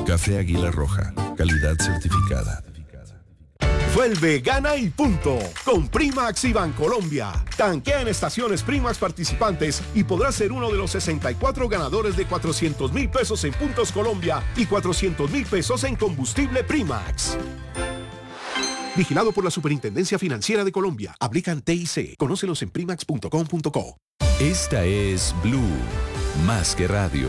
Café Águila Roja, calidad certificada. Vuelve, gana y punto con Primax y Bancolombia. Tanquea en estaciones Primax participantes y podrás ser uno de los 64 ganadores de 400,000 pesos en Puntos Colombia y 400,000 pesos en combustible Primax. Vigilado por la Superintendencia Financiera de Colombia. Aplican TIC. Conócelos en primax.com.co. Esta es Blue, más que radio.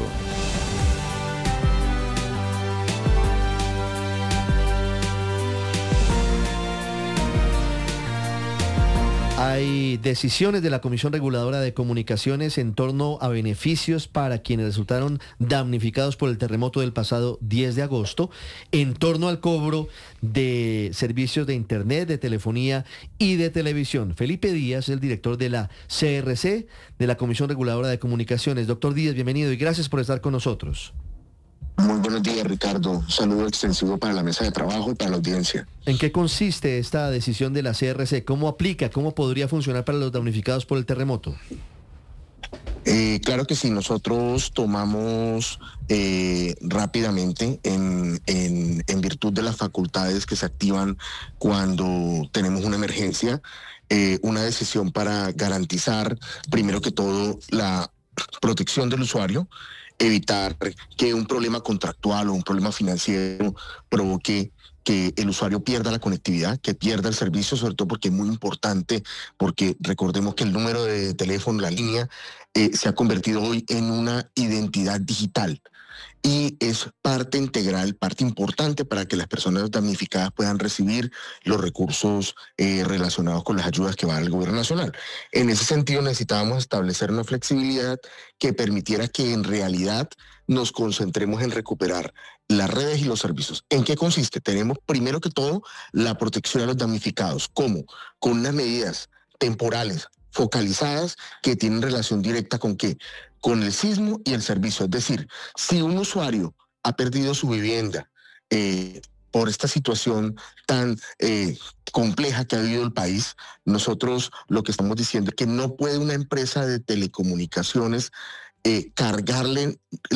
Hay decisiones de la Comisión Reguladora de Comunicaciones en torno a beneficios para quienes resultaron damnificados por el terremoto del pasado 10 de agosto, en torno al cobro de servicios de Internet, de telefonía y de televisión. Felipe Díaz, el director de la CRC, de la Comisión Reguladora de Comunicaciones. Doctor Díaz, bienvenido y gracias por estar con nosotros. Muy buenos días, Ricardo. Un saludo extensivo para la mesa de trabajo y para la audiencia. ¿En qué consiste esta decisión de la CRC? ¿Cómo aplica? ¿Cómo podría funcionar para los damnificados por el terremoto? Claro que sí, nosotros tomamos rápidamente en virtud de las facultades que se activan cuando tenemos una emergencia, una decisión para garantizar, primero que todo, la protección del usuario, evitar que un problema contractual o un problema financiero provoque que el usuario pierda la conectividad, que pierda el servicio, sobre todo porque es muy importante, porque recordemos que el número de teléfono, la línea, se ha convertido hoy en una identidad digital y es parte integral, parte importante para que las personas damnificadas puedan recibir los recursos relacionados con las ayudas que va al gobierno nacional. En ese sentido necesitábamos establecer una flexibilidad que permitiera que en realidad nos concentremos en recuperar las redes y los servicios. ¿En qué consiste? Tenemos primero que todo la protección a los damnificados. ¿Cómo? Con unas medidas temporales, focalizadas, que tienen relación directa ¿con qué? Con el sismo y el servicio. Es decir, si un usuario ha perdido su vivienda por esta situación tan compleja que ha vivido el país, nosotros lo que estamos diciendo es que no puede una empresa de telecomunicaciones cargarle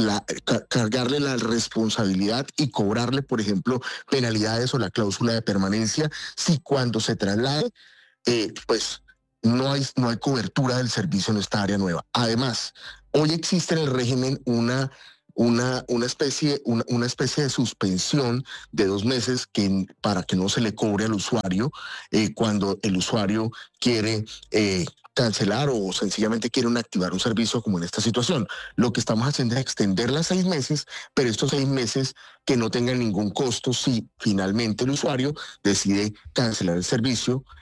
la responsabilidad y cobrarle, por ejemplo, penalidades o la cláusula de permanencia si cuando se traslade, pues no hay cobertura del servicio en esta área nueva. Además, hoy existe en el régimen una especie de suspensión de 2 meses para que no se le cobre al usuario cuando el usuario quiere cancelar o sencillamente quieren activar un servicio como en esta situación. Lo que estamos haciendo es extenderla a 6 meses, pero estos 6 meses que no tengan ningún costo si finalmente el usuario decide cancelar el servicio